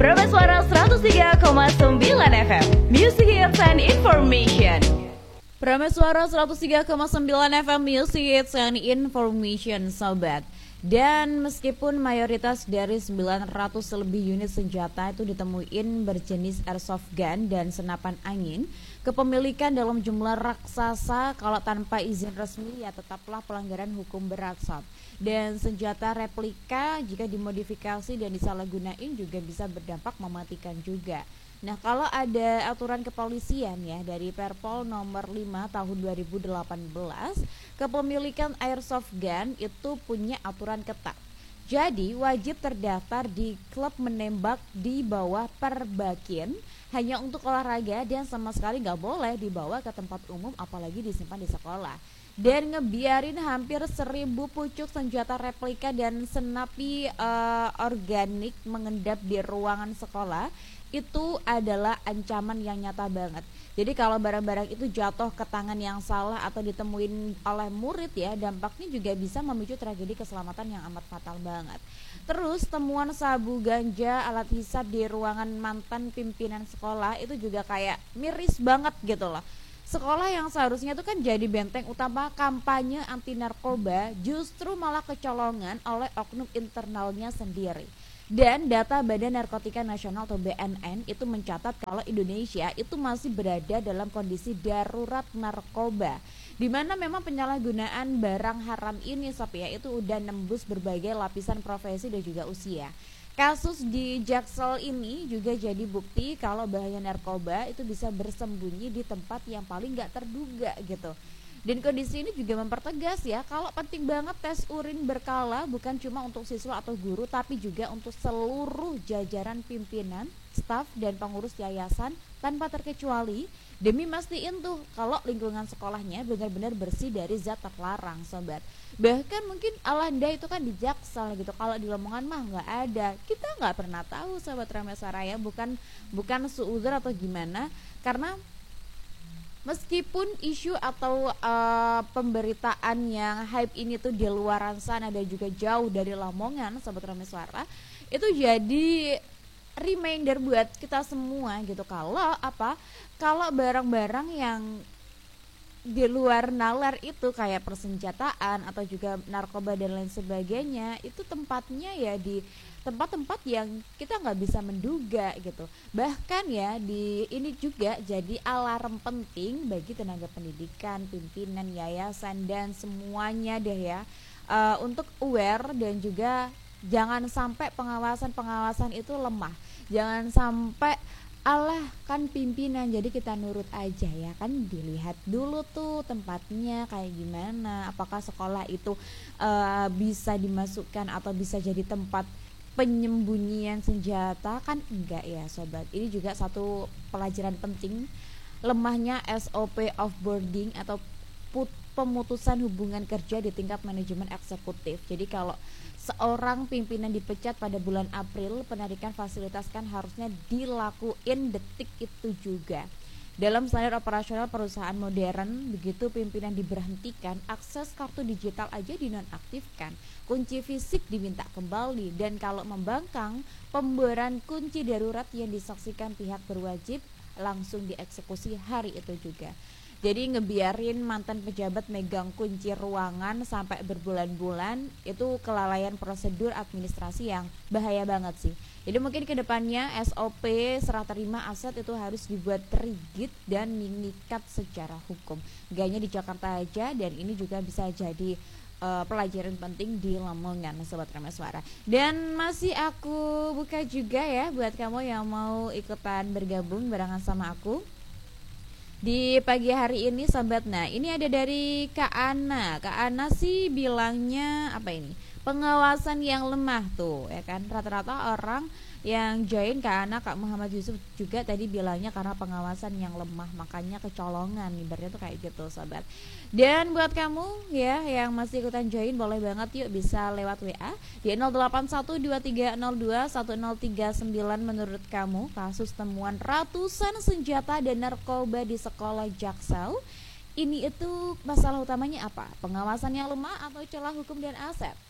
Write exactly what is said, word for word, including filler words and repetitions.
Prama Suara seratus tiga koma sembilan F M, Music Hits and Information. Prama Suara seratus tiga koma sembilan F M, Music Hits and Information, sobat. Dan meskipun mayoritas dari sembilan ratus lebih unit senjata itu ditemuin berjenis airsoft gun dan senapan angin, kepemilikan dalam jumlah raksasa kalau tanpa izin resmi ya tetaplah pelanggaran hukum berat, sob. Dan senjata replika jika dimodifikasi dan disalahgunain juga bisa berdampak mematikan juga. Nah, kalau ada aturan kepolisian ya dari Perpol nomor lima tahun dua ribu delapan belas, kepemilikan airsoft gun itu punya aturan ketat. Jadi wajib terdaftar di klub menembak di bawah Perbakin hanya untuk olahraga dan sama sekali nggak boleh dibawa ke tempat umum apalagi disimpan di sekolah. Dan ngebiarin hampir seribu pucuk senjata replika dan senapi uh, organik mengendap di ruangan sekolah itu adalah ancaman yang nyata banget. Jadi kalau barang-barang itu jatuh ke tangan yang salah atau ditemuin oleh murid ya, dampaknya juga bisa memicu tragedi keselamatan yang amat fatal banget. Terus temuan sabu ganja alat hisap di ruangan mantan pimpinan sekolah itu juga kayak miris banget gitu loh. Sekolah yang seharusnya itu kan jadi benteng utama kampanye anti narkoba justru malah kecolongan oleh oknum internalnya sendiri. Dan data Badan Narkotika Nasional atau B N N itu mencatat kalau Indonesia itu masih berada dalam kondisi darurat narkoba, di mana memang penyalahgunaan barang haram ini sob ya itu udah nembus berbagai lapisan profesi dan juga usia. Kasus di Jaksel ini juga jadi bukti kalau bahaya narkoba itu bisa bersembunyi di tempat yang paling gak terduga gitu. Dan kondisi ini juga mempertegas ya kalau penting banget tes urin berkala bukan cuma untuk siswa atau guru tapi juga untuk seluruh jajaran pimpinan, staf dan pengurus yayasan tanpa terkecuali demi mastiin tuh kalau lingkungan sekolahnya benar-benar bersih dari zat terlarang, sobat. Bahkan mungkin Alanda itu kan di Jaksel gitu, kalau di Lamongan mah nggak ada. Kita nggak pernah tahu, sobat Rama Saraya, bukan bukan suudzon atau gimana, karena meskipun isu atau uh, pemberitaan yang hype ini tuh di luaran sana dan juga jauh dari Lamongan, sobat Rame Suara, itu jadi reminder buat kita semua gitu kalau apa? Kalau barang-barang yang di luar nalar itu kayak persenjataan atau juga narkoba dan lain sebagainya itu tempatnya ya di tempat-tempat yang kita nggak bisa menduga gitu. Bahkan ya di ini juga jadi alarm penting bagi tenaga pendidikan, pimpinan yayasan dan semuanya deh ya, uh, untuk aware dan juga jangan sampai pengawasan-pengawasan itu lemah. Jangan sampai alah kan pimpinan jadi kita nurut aja ya kan, dilihat dulu tuh tempatnya kayak gimana, apakah sekolah itu uh, bisa dimasukkan atau bisa jadi tempat penyembunyian senjata kan enggak ya sobat. Ini juga satu pelajaran penting lemahnya S O P offboarding atau put, pemutusan hubungan kerja di tingkat manajemen eksekutif. Jadi kalau seorang pimpinan dipecat pada bulan April, penarikan fasilitas kan harusnya dilakuin detik itu juga. Dalam standar operasional perusahaan modern, begitu pimpinan diberhentikan, akses kartu digital aja dinonaktifkan, kunci fisik diminta kembali, dan kalau membangkang, pemboran kunci darurat yang disaksikan pihak berwajib langsung dieksekusi hari itu juga. Jadi ngebiarin mantan pejabat megang kunci ruangan sampai berbulan-bulan itu kelalaian prosedur administrasi yang bahaya banget sih. Jadi mungkin kedepannya S O P serah terima aset itu harus dibuat rigid dan mengikat secara hukum. Gak hanya di Jakarta aja, dan ini juga bisa jadi uh, pelajaran penting di Lamongan, sobat Rama Suara. Dan masih aku buka juga ya buat kamu yang mau ikutan bergabung barengan sama aku di pagi hari ini, sobat. Nah, ini ada dari Kak Ana. Kak Ana sih bilangnya apa ini? Pengawasan yang lemah tuh, ya kan? Rata-rata orang yang join Kak Ana, Kak Muhammad Yusuf juga tadi bilangnya karena pengawasan yang lemah, makanya kecolongan. Ibaratnya tuh kayak gitu, sobat. Dan buat kamu ya yang masih ikutan join, boleh banget yuk bisa lewat W A di nol delapan satu dua tiga nol dua satu nol tiga sembilan. Menurut kamu kasus temuan ratusan senjata dan narkoba di sekolah Jaksel ini itu masalah utamanya apa? Pengawasan yang lemah atau celah hukum dan aset?